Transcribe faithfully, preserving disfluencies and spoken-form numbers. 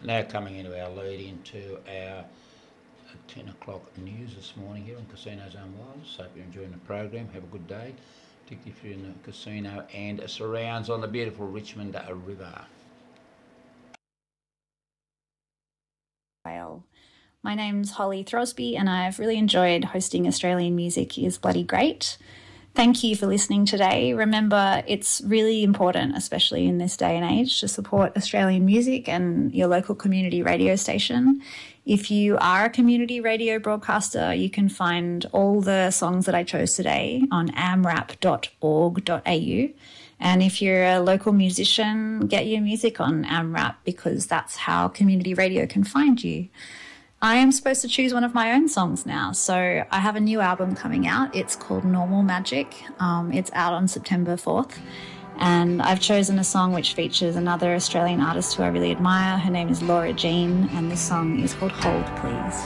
Now coming into our lead into our ten o'clock news this morning here on Casinos and Wireless. Hope you're enjoying the program. Have a good day, particularly if you're in the casino and surrounds on the beautiful Richmond River. My name's Holly Throsby and I've really enjoyed hosting Australian Music is Bloody Great. Thank you for listening today. Remember, it's really important, especially in this day and age, to support Australian music and your local community radio station. If you are a community radio broadcaster, you can find all the songs that I chose today on a m rap dot org dot a u. And if you're a local musician, get your music on AmRap because that's how community radio can find you. I am supposed to choose one of my own songs now, so I have a new album coming out. It's called Normal Magic. Um, it's out on September fourth, and I've chosen a song which features another Australian artist who I really admire. Her name is Laura Jean, and this song is called Hold Please.